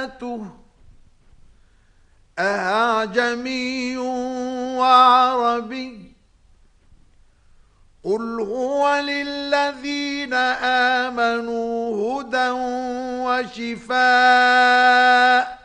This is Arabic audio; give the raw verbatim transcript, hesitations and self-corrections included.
آياته أعجمي وعربي قل هو للذين آمنوا هدى وشفاء